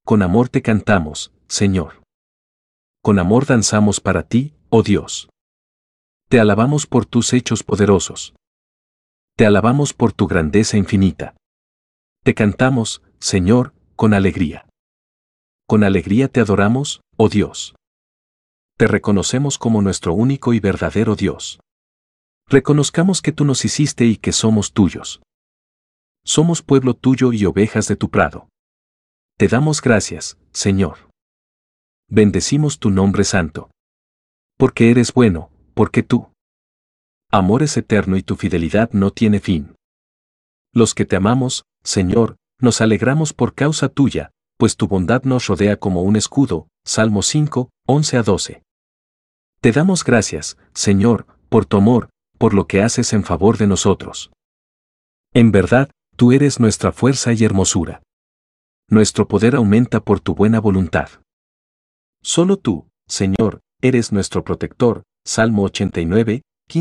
con amor te cantamos, Señor. Con amor danzamos para ti, oh Dios. Te alabamos por tus hechos poderosos. Te alabamos por tu grandeza infinita. Te cantamos, Señor, con alegría. Con alegría te adoramos, oh Dios. Te reconocemos como nuestro único y verdadero Dios. Reconozcamos que tú nos hiciste y que somos tuyos. Somos pueblo tuyo y ovejas de tu prado. Te damos gracias, Señor. Bendecimos tu nombre santo. Porque eres bueno, porque tú. Amor es eterno y tu fidelidad no tiene fin. Los que te amamos, Señor, nos alegramos por causa tuya, pues tu bondad nos rodea como un escudo. Salmo 5, 11-12. Te damos gracias, Señor, por tu amor, por lo que haces en favor de nosotros. En verdad, tú eres nuestra fuerza y hermosura. Nuestro poder aumenta por tu buena voluntad. Solo tú, Señor, eres nuestro protector. Salmo 89,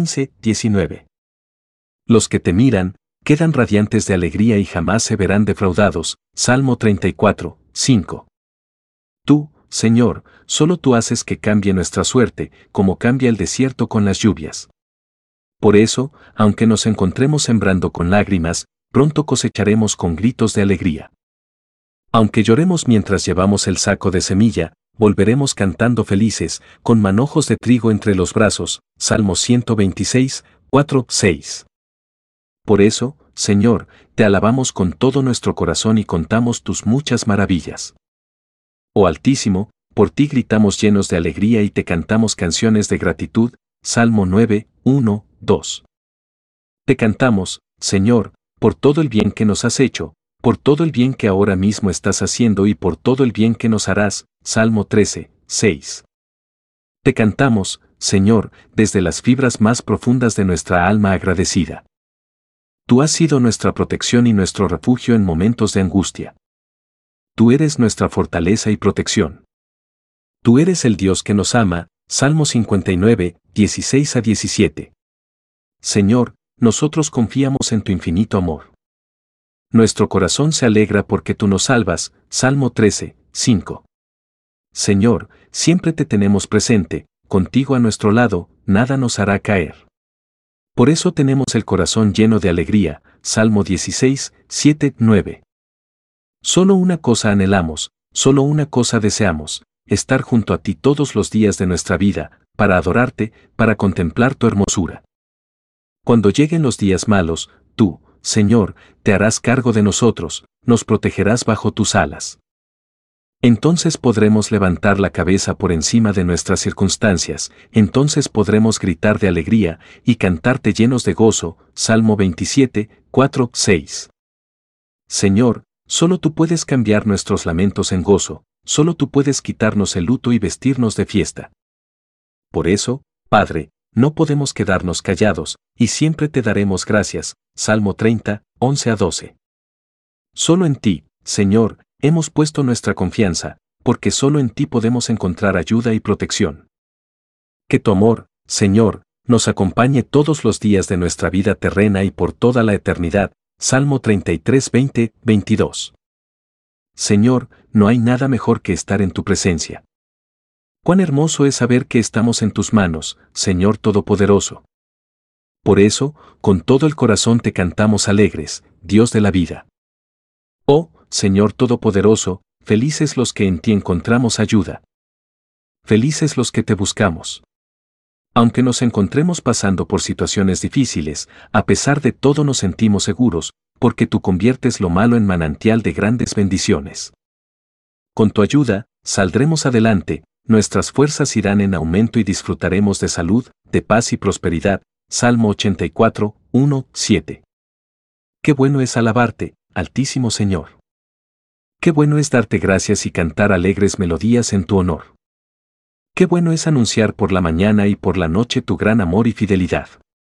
15-19. Los que te miran, quedan radiantes de alegría y jamás se verán defraudados. Salmo 34, 5. Tú, Señor, solo tú haces que cambie nuestra suerte, como cambia el desierto con las lluvias. Por eso, aunque nos encontremos sembrando con lágrimas, pronto cosecharemos con gritos de alegría. Aunque lloremos mientras llevamos el saco de semilla, volveremos cantando felices, con manojos de trigo entre los brazos. Salmo 126, 4-6. Por eso, Señor, te alabamos con todo nuestro corazón y contamos tus muchas maravillas. Oh Altísimo, por ti gritamos llenos de alegría y te cantamos canciones de gratitud. Salmo 9, 1-2. Te cantamos, Señor, por todo el bien que nos has hecho, por todo el bien que ahora mismo estás haciendo y por todo el bien que nos harás. Salmo 13, 6. Te cantamos, Señor, desde las fibras más profundas de nuestra alma agradecida. Tú has sido nuestra protección y nuestro refugio en momentos de angustia. Tú eres nuestra fortaleza y protección. Tú eres el Dios que nos ama. Salmo 59, 16-17. Señor, nosotros confiamos en tu infinito amor. Nuestro corazón se alegra porque tú nos salvas. Salmo 13, 5. Señor, siempre te tenemos presente, contigo a nuestro lado, nada nos hará caer. Por eso tenemos el corazón lleno de alegría. Salmo 16, 7-9. Solo una cosa anhelamos, solo una cosa deseamos, estar junto a ti todos los días de nuestra vida, para adorarte, para contemplar tu hermosura. Cuando lleguen los días malos, tú, Señor, te harás cargo de nosotros, nos protegerás bajo tus alas. Entonces podremos levantar la cabeza por encima de nuestras circunstancias, entonces podremos gritar de alegría y cantarte llenos de gozo. Salmo 27, 4-6. Señor, solo tú puedes cambiar nuestros lamentos en gozo, solo tú puedes quitarnos el luto y vestirnos de fiesta. Por eso, Padre, no podemos quedarnos callados, y siempre te daremos gracias. Salmo 30, 11-12. Solo en ti, Señor, hemos puesto nuestra confianza, porque solo en ti podemos encontrar ayuda y protección. Que tu amor, Señor, nos acompañe todos los días de nuestra vida terrena y por toda la eternidad. Salmo 33, 20-22. Señor, no hay nada mejor que estar en tu presencia. Cuán hermoso es saber que estamos en tus manos, Señor Todopoderoso. Por eso, con todo el corazón te cantamos alegres, Dios de la vida. Oh, Señor Todopoderoso, felices los que en ti encontramos ayuda. Felices los que te buscamos. Aunque nos encontremos pasando por situaciones difíciles, a pesar de todo nos sentimos seguros, porque tú conviertes lo malo en manantial de grandes bendiciones. Con tu ayuda, saldremos adelante, nuestras fuerzas irán en aumento y disfrutaremos de salud, de paz y prosperidad. Salmo 84, 1-7. Qué bueno es alabarte, Altísimo Señor. Qué bueno es darte gracias y cantar alegres melodías en tu honor. Qué bueno es anunciar por la mañana y por la noche tu gran amor y fidelidad.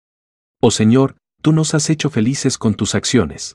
Oh Señor, tú nos has hecho felices con tus acciones.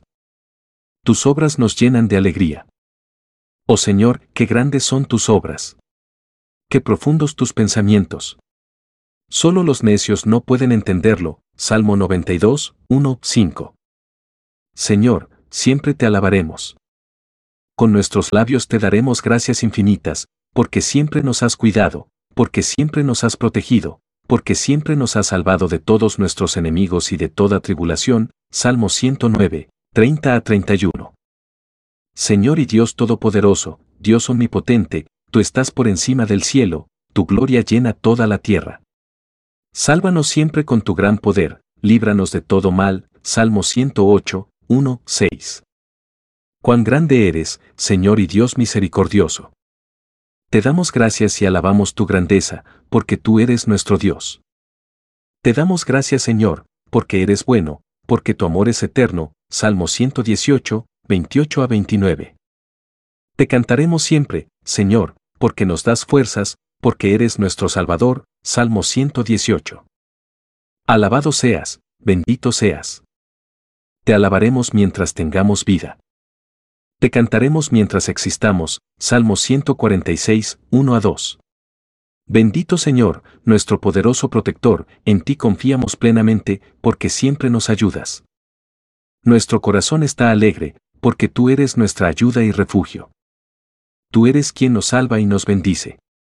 Tus obras nos llenan de alegría. Oh Señor, qué grandes son tus obras. Qué profundos tus pensamientos. Solo los necios no pueden entenderlo. Salmo 92, 1-5. Señor, siempre te alabaremos. con nuestros labios te daremos gracias infinitas, porque siempre nos has cuidado, porque siempre nos has protegido, porque siempre nos has salvado de todos nuestros enemigos y de toda tribulación. Salmo 109, 30 a 31. Señor y Dios Todopoderoso, Dios Omnipotente, tú estás por encima del cielo, tu gloria llena toda la tierra. Sálvanos siempre con tu gran poder, líbranos de todo mal. Salmo 108, 1, 6. Cuán grande eres, Señor y Dios misericordioso. Te damos gracias y alabamos tu grandeza, porque tú eres nuestro Dios. Te damos gracias, Señor, porque eres bueno, porque tu amor es eterno. Salmo 118, 28 a 29. Te cantaremos siempre, Señor, porque nos das fuerzas, porque eres nuestro Salvador. Salmo 118. Alabado seas, bendito seas. Te alabaremos mientras tengamos vida. Te cantaremos mientras existamos. Salmo 146, 1 a 2. Bendito Señor, nuestro poderoso protector, en ti confiamos plenamente, porque siempre nos ayudas. Nuestro corazón está alegre, porque tú eres nuestra ayuda y refugio. Tú eres quien nos salva y nos bendice.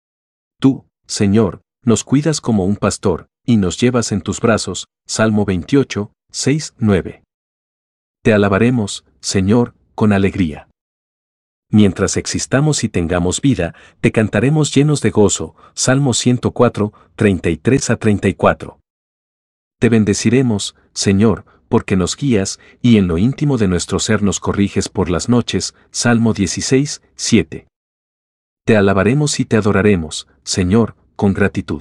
Tú, Señor, nos cuidas como un pastor, y nos llevas en tus brazos. Salmo 28, 6, 9. Te alabaremos, Señor, con alegría. Mientras existamos y tengamos vida, te cantaremos llenos de gozo. Salmo 104, 33 a 34. Te bendeciremos, Señor, porque nos guías, y en lo íntimo de nuestro ser nos corriges por las noches. Salmo 16, 7. Te alabaremos y te adoraremos, Señor, con gratitud.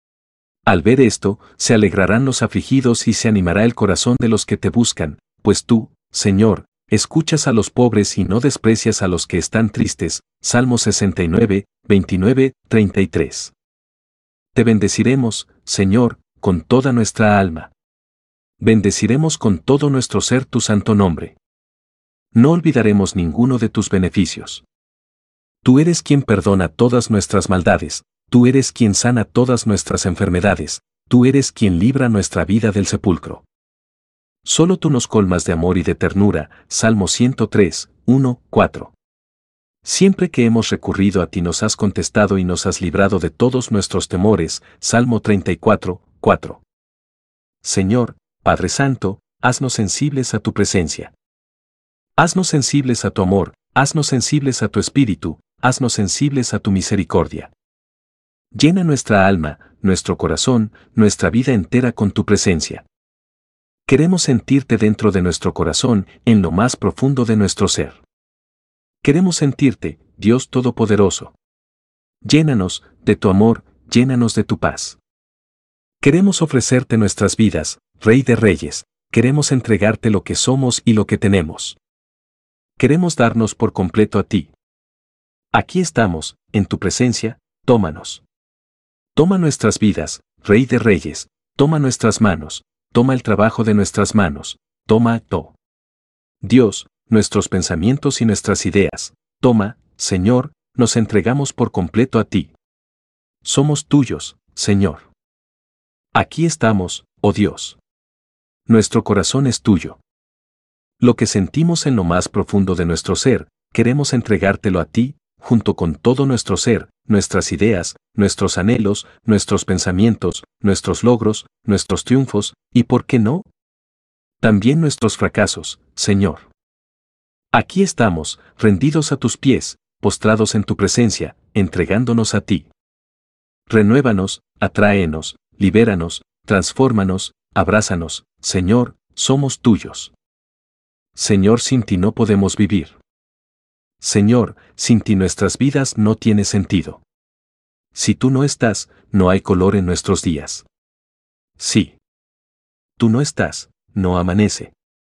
Al ver esto, se alegrarán los afligidos y se animará el corazón de los que te buscan, pues tú, Señor, escuchas a los pobres y no desprecias a los que están tristes. Salmo 69, 29, 33. Te bendeciremos, Señor, con toda nuestra alma. Bendeciremos con todo nuestro ser tu santo nombre. No olvidaremos ninguno de tus beneficios. Tú eres quien perdona todas nuestras maldades, tú eres quien sana todas nuestras enfermedades, tú eres quien libra nuestra vida del sepulcro. Solo tú nos colmas de amor y de ternura. Salmo 103, 1, 4. Siempre que hemos recurrido a ti nos has contestado y nos has librado de todos nuestros temores. Salmo 34, 4. Señor, Padre Santo, haznos sensibles a tu presencia. Haznos sensibles a tu amor, haznos sensibles a tu espíritu, haznos sensibles a tu misericordia. Llena nuestra alma, nuestro corazón, nuestra vida entera con tu presencia. Queremos sentirte dentro de nuestro corazón, en lo más profundo de nuestro ser. Queremos sentirte, Dios Todopoderoso. Llénanos de tu amor, llénanos de tu paz. Queremos ofrecerte nuestras vidas, Rey de Reyes, queremos entregarte lo que somos y lo que tenemos. Queremos darnos por completo a ti. Aquí estamos, en tu presencia, tómanos. Toma nuestras vidas, Rey de Reyes, toma nuestras manos, toma el trabajo de nuestras manos, toma todo. Dios, nuestros pensamientos y nuestras ideas, toma, Señor, nos entregamos por completo a ti. Somos tuyos, Señor. Aquí estamos, oh Dios. Nuestro corazón es tuyo. Lo que sentimos en lo más profundo de nuestro ser, queremos entregártelo a ti, junto con todo nuestro ser, nuestras ideas, nuestros anhelos, nuestros pensamientos, nuestros logros, nuestros triunfos, y ¿por qué no? También nuestros fracasos, Señor. Aquí estamos, rendidos a tus pies, postrados en tu presencia, entregándonos a ti. Renuévanos, atráenos, libéranos, transfórmanos, abrázanos, Señor, somos tuyos. Señor, sin ti no podemos vivir. Señor, sin ti nuestras vidas no tienen sentido. Si tú no estás, no hay color en nuestros días. Sí. Tú no estás, no amanece.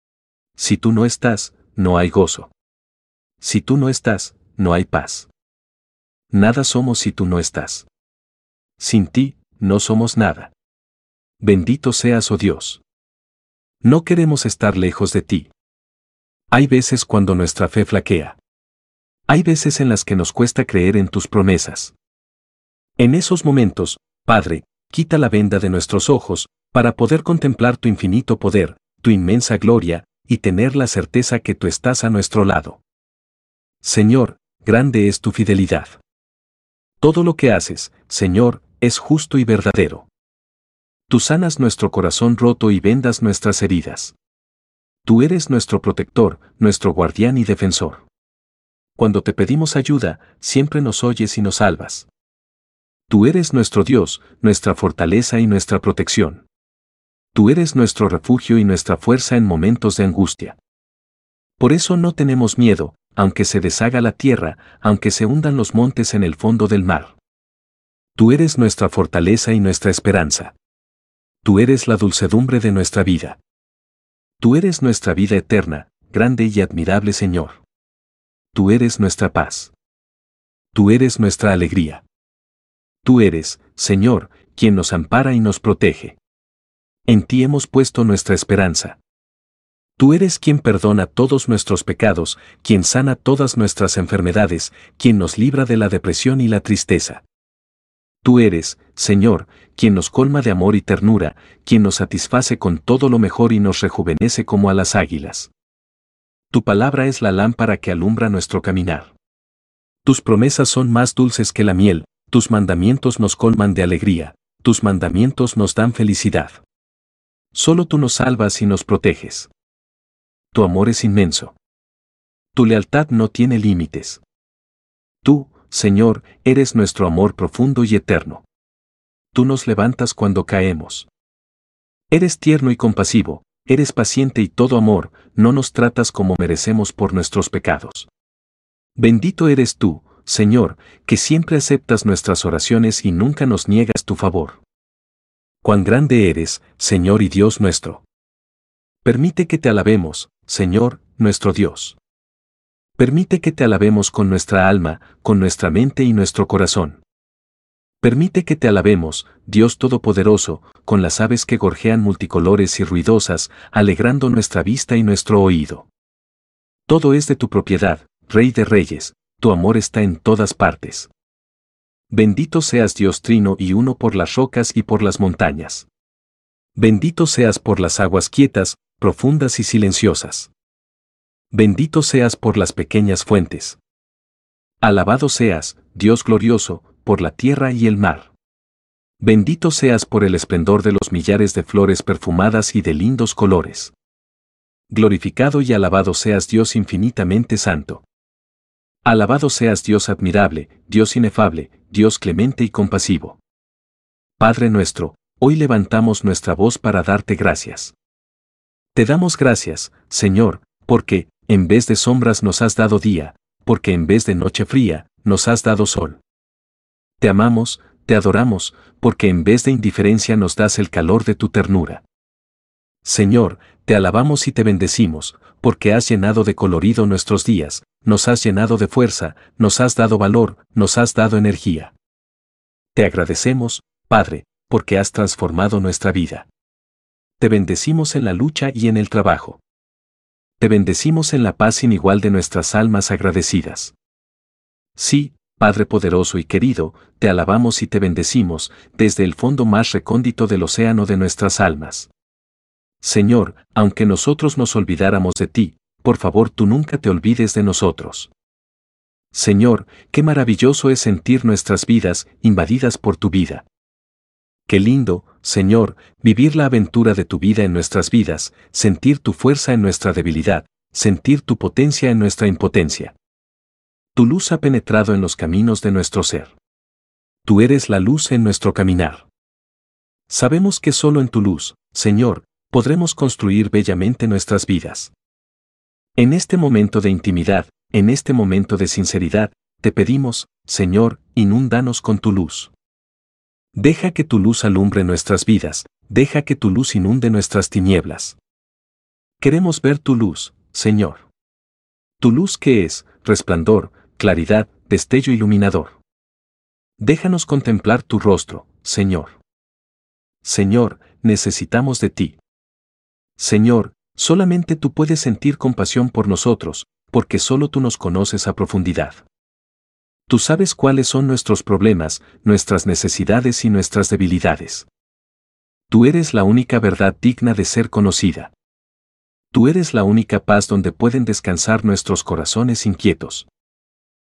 Si tú no estás, no hay gozo. Si tú no estás, no hay paz. Nada somos si tú no estás. Sin ti, no somos nada. Bendito seas, oh Dios. No queremos estar lejos de ti. Hay veces cuando nuestra fe flaquea. Hay veces en las que nos cuesta creer en tus promesas. En esos momentos, Padre, quita la venda de nuestros ojos, para poder contemplar tu infinito poder, tu inmensa gloria, y tener la certeza que tú estás a nuestro lado. Señor, grande es tu fidelidad. Todo lo que haces, Señor, es justo y verdadero. Tú sanas nuestro corazón roto y vendas nuestras heridas. Tú eres nuestro protector, nuestro guardián y defensor. Cuando te pedimos ayuda, siempre nos oyes y nos salvas. Tú eres nuestro Dios, nuestra fortaleza y nuestra protección. Tú eres nuestro refugio y nuestra fuerza en momentos de angustia. Por eso no tenemos miedo, aunque se deshaga la tierra, aunque se hundan los montes en el fondo del mar. Tú eres nuestra fortaleza y nuestra esperanza. Tú eres la dulcedumbre de nuestra vida. Tú eres nuestra vida eterna, grande y admirable Señor. Tú eres nuestra paz. Tú eres nuestra alegría. Tú eres, Señor, quien nos ampara y nos protege. En ti hemos puesto nuestra esperanza. Tú eres quien perdona todos nuestros pecados, quien sana todas nuestras enfermedades, quien nos libra de la depresión y la tristeza. Tú eres, Señor, quien nos colma de amor y ternura, quien nos satisface con todo lo mejor y nos rejuvenece como a las águilas. Tu palabra es la lámpara que alumbra nuestro caminar. Tus promesas son más dulces que la miel, tus mandamientos nos colman de alegría, tus mandamientos nos dan felicidad. Solo tú nos salvas y nos proteges. Tu amor es inmenso. Tu lealtad no tiene límites. Tú, Señor, eres nuestro amor profundo y eterno. Tú nos levantas cuando caemos. Eres tierno y compasivo, eres paciente y todo amor, no nos tratas como merecemos por nuestros pecados. Bendito eres tú, Señor, que siempre aceptas nuestras oraciones y nunca nos niegas tu favor. Cuán grande eres, Señor y Dios nuestro. Permite que te alabemos, Señor, nuestro Dios. Permite que te alabemos con nuestra alma, con nuestra mente y nuestro corazón. Permite que te alabemos, Dios Todopoderoso, con las aves que gorjean multicolores y ruidosas, alegrando nuestra vista y nuestro oído. Todo es de tu propiedad, Rey de Reyes, tu amor está en todas partes. Bendito seas Dios Trino y Uno por las rocas y por las montañas. Bendito seas por las aguas quietas, profundas y silenciosas. Bendito seas por las pequeñas fuentes. Alabado seas, Dios glorioso, por la tierra y el mar. Bendito seas por el esplendor de los millares de flores perfumadas y de lindos colores. Glorificado y alabado seas Dios infinitamente santo. Alabado seas Dios admirable, Dios inefable, Dios clemente y compasivo. Padre nuestro, hoy levantamos nuestra voz para darte gracias. Te damos gracias, Señor, porque, en vez de sombras nos has dado día, porque en vez de noche fría, nos has dado sol. Te amamos, te adoramos, porque en vez de indiferencia nos das el calor de tu ternura. Señor, te alabamos y te bendecimos, porque has llenado de colorido nuestros días, nos has llenado de fuerza, nos has dado valor, nos has dado energía. Te agradecemos, Padre, porque has transformado nuestra vida. Te bendecimos en la lucha y en el trabajo. Te bendecimos en la paz sin igual de nuestras almas agradecidas. Sí, Padre poderoso y querido, te alabamos y te bendecimos, desde el fondo más recóndito del océano de nuestras almas. Señor, aunque nosotros nos olvidáramos de ti, por favor tú nunca te olvides de nosotros. Señor, qué maravilloso es sentir nuestras vidas invadidas por tu vida. Qué lindo, Señor, vivir la aventura de tu vida en nuestras vidas, sentir tu fuerza en nuestra debilidad, sentir tu potencia en nuestra impotencia. Tu luz ha penetrado en los caminos de nuestro ser. Tú eres la luz en nuestro caminar. Sabemos que solo en tu luz, Señor, podremos construir bellamente nuestras vidas. En este momento de intimidad, en este momento de sinceridad, te pedimos, Señor, inúndanos con tu luz. Deja que tu luz alumbre nuestras vidas, deja que tu luz inunde nuestras tinieblas. Queremos ver tu luz, Señor. Tu luz que es, resplandor, claridad, destello iluminador. Déjanos contemplar tu rostro, Señor. Señor, necesitamos de ti. Señor, solamente tú puedes sentir compasión por nosotros, porque solo tú nos conoces a profundidad. Tú sabes cuáles son nuestros problemas, nuestras necesidades y nuestras debilidades. Tú eres la única verdad digna de ser conocida. Tú eres la única paz donde pueden descansar nuestros corazones inquietos.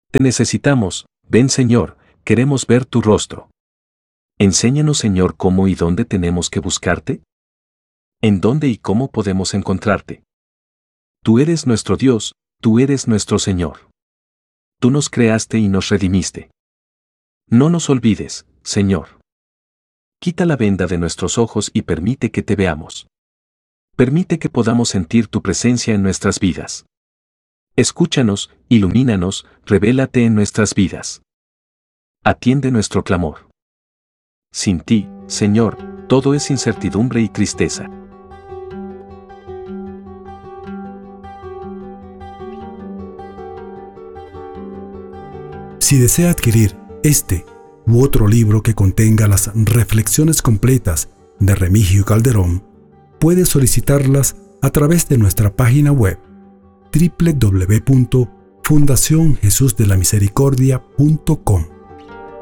Te necesitamos, ven Señor, queremos ver tu rostro. Enséñanos Señor cómo y dónde tenemos que buscarte. ¿En dónde y cómo podemos encontrarte? Tú eres nuestro Dios, tú eres nuestro Señor. Tú nos creaste y nos redimiste. No nos olvides, Señor. Quita la venda de nuestros ojos y permite que te veamos. Permite que podamos sentir tu presencia en nuestras vidas. Escúchanos, ilumínanos, revélate en nuestras vidas. Atiende nuestro clamor. Sin ti, Señor, todo es incertidumbre y tristeza. Si desea adquirir este u otro libro que contenga las reflexiones completas de Remigio Calderón, puede solicitarlas a través de nuestra página web www.fundacionjesusdelamisericordia.com.